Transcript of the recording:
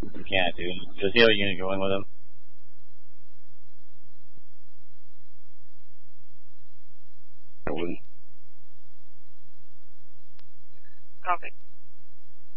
You can't, dude. Does he have a unit going with him? I wouldn't. Copy.